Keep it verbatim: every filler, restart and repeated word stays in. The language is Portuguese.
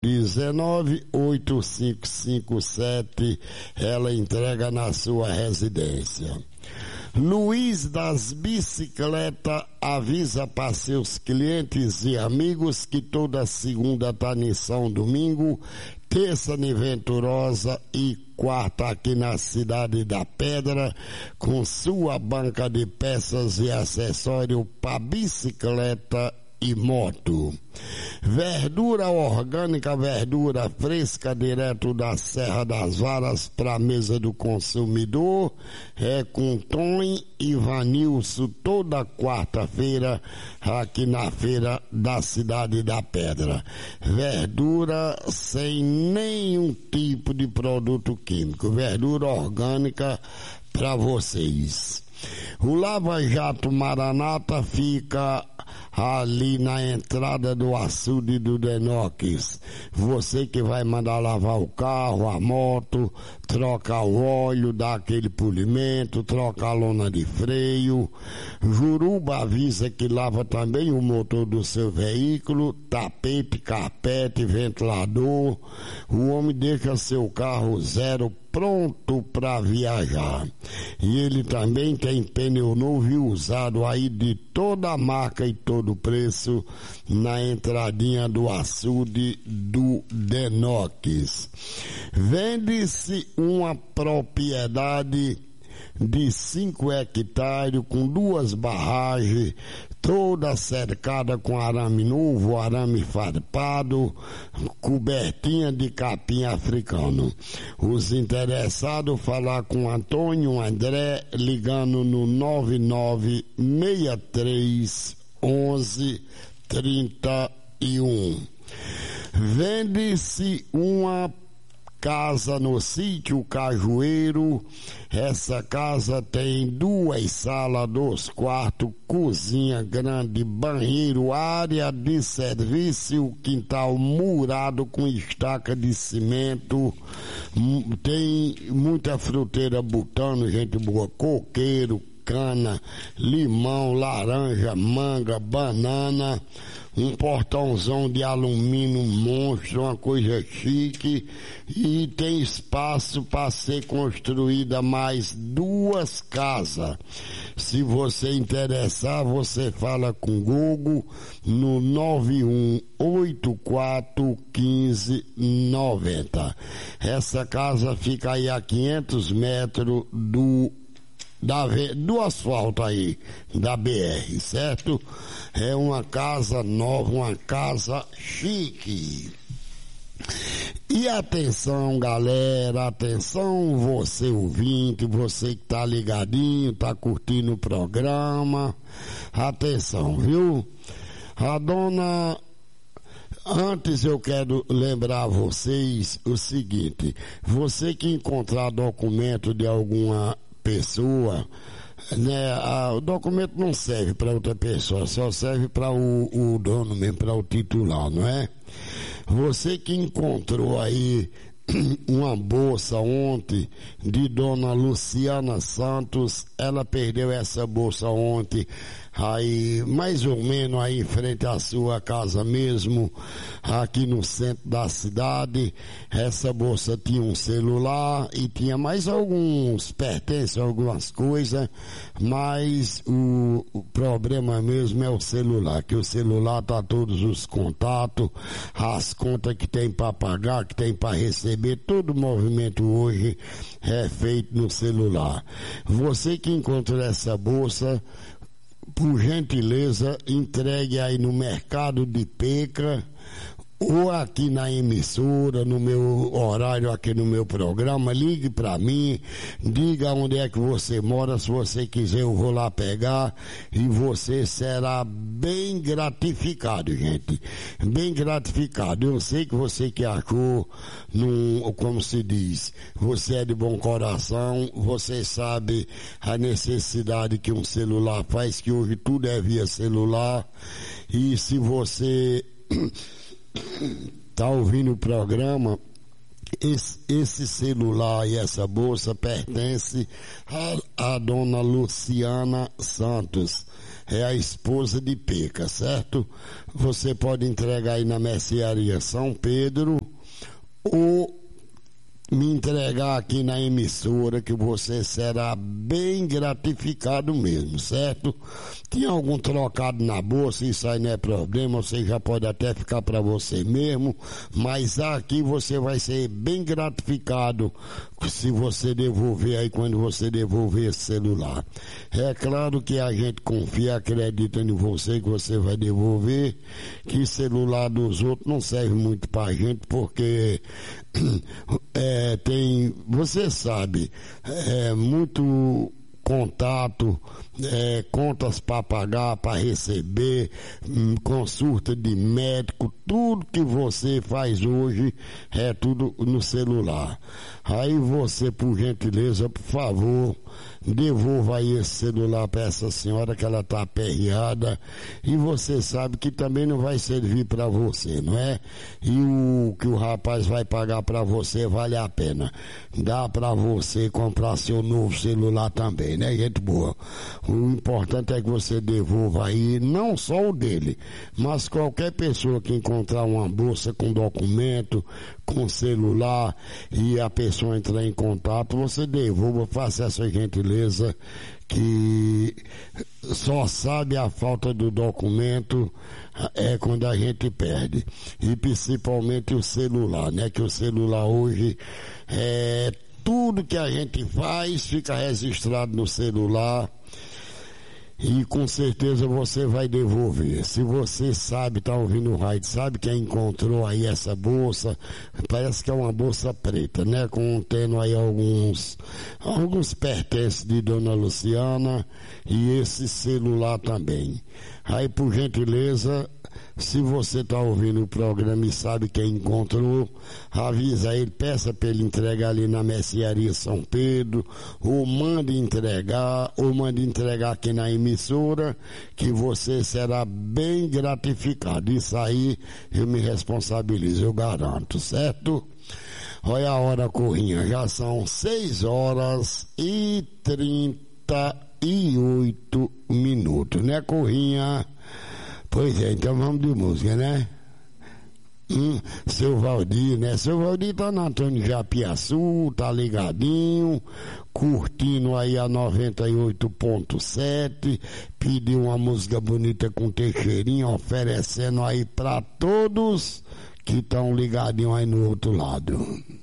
dezenove, oito cinco cinco sete, ela entrega na sua residência. Luiz das Bicicletas avisa para seus clientes e amigos que toda segunda tá em São Domingo, terça em Venturosa e quarta aqui na Cidade da Pedra, com sua banca de peças e acessório para bicicleta e moto. Verdura orgânica, verdura fresca direto da Serra das Varas para a mesa do consumidor, é com Tom e Vanilson toda quarta-feira aqui na feira da Cidade da Pedra. Verdura sem nenhum tipo de produto químico, verdura orgânica para vocês. O Lava Jato Maranata fica ali na entrada do açude do Denoques. Você que vai mandar lavar o carro, a moto, trocar o óleo, dar aquele polimento, trocar a lona de freio. Juruba avisa que lava também o motor do seu veículo, tapete, carpete, ventilador. O homem deixa seu carro zero pronto para viajar. E ele também tem pneu novo e usado aí de toda a marca e todo preço na entradinha do açude do Denoques. Vende-se uma propriedade de cinco hectares com duas barragens, toda cercada com arame novo, arame farpado, cobertinha de capim africano. Os interessados falar com Antônio André ligando no nove nove seis três onze trinta e um. Vende-se uma casa no sítio Cajueiro. Essa casa tem duas salas, dois quartos, cozinha grande, banheiro, área de serviço, quintal murado com estaca de cimento. Tem muita fruteira botando, gente boa, coqueiro, cana, limão, laranja, manga, banana. Um portãozão de alumínio monstro, uma coisa chique, e tem espaço para ser construída mais duas casas. Se você interessar, você fala com o Google no nove um oito quatro um cinco nove zero. Essa casa fica aí a quinhentos metros do Da, do asfalto aí, da B R, certo? É uma casa nova, uma casa chique. E atenção, galera, atenção, você ouvinte, você que tá ligadinho, tá curtindo o programa, atenção, viu? A dona... Antes eu quero lembrar a vocês o seguinte, você que encontrar documento de alguma pessoa, né, a, o documento não serve para outra pessoa, só serve para o, o dono mesmo, para o titular, não é? Você que encontrou aí uma bolsa ontem de dona Luciana Santos, ela perdeu essa bolsa ontem, aí mais ou menos aí em frente à sua casa mesmo, aqui no centro da cidade. Essa bolsa tinha um celular e tinha mais alguns pertences, algumas coisas, mas o, o problema mesmo é o celular, que o celular tá todos os contatos, as contas que tem para pagar, que tem para receber, todo o movimento hoje é feito no celular. Você que encontrou essa bolsa, por gentileza, entregue aí no mercado de Peca, ou aqui na emissora, no meu horário aqui no meu programa, ligue para mim, diga onde é que você mora, se você quiser eu vou lá pegar e você será bem gratificado, gente, bem gratificado. Eu sei que você que achou, num, como se diz, você é de bom coração, você sabe a necessidade que um celular faz, que hoje tudo é via celular, e se você tá ouvindo o programa, esse, esse celular e essa bolsa pertence a, a dona Luciana Santos. é a esposa de Peca, certo? Você pode entregar aí na Mercearia São Pedro ou me entregar aqui na emissora, que você será bem gratificado mesmo, certo? Tem algum trocado na bolsa, isso aí não é problema, você já pode até ficar para você mesmo, mas aqui você vai ser bem gratificado se você devolver aí, quando você devolver esse celular. É claro que a gente confia, acredita em você que você vai devolver, que celular dos outros não serve muito pra gente, porque é, tem, você sabe, é muito contato, é, contas para pagar, para receber, hum, consulta de médico, tudo que você faz hoje é tudo no celular. Aí você, por gentileza, por favor, devolva aí esse celular para essa senhora, que ela está aperreada, e você sabe que também não vai servir para você, não é? E o que o rapaz vai pagar para você vale a pena. Dá para você comprar seu novo celular também, né, gente boa? O importante é que você devolva aí, não só o dele, mas qualquer pessoa que encontrar uma bolsa com documento, com celular, e a pessoa entrar em contato, você devolva, faça essa gentileza, que só sabe a falta do documento é quando a gente perde, e principalmente o celular, né, que o celular hoje é tudo que a gente faz fica registrado no celular, e com certeza você vai devolver. Se você sabe, está ouvindo o rádio, sabe quem encontrou aí essa bolsa, parece que é uma bolsa preta, né, contendo aí alguns alguns pertences de Dona Luciana e esse celular também. Aí, por gentileza, se você está ouvindo o programa e sabe quem encontrou, avisa ele, peça para ele entregar ali na Mercearia São Pedro, ou mande entregar, ou mande entregar aqui na emissora, que você será bem gratificado. Isso aí eu me responsabilizo, eu garanto, certo? Olha a hora, Corrinha, já são seis horas e trinta e oito minutos, né, Corrinha? Pois é, então vamos de música, né? Hum, seu Valdir, né? Seu Valdir tá na Antônio Japiaçu, tá ligadinho, curtindo aí a noventa e oito ponto sete, pediu uma música bonita com Teixeirinha, oferecendo aí pra todos que estão ligadinhos aí no outro lado.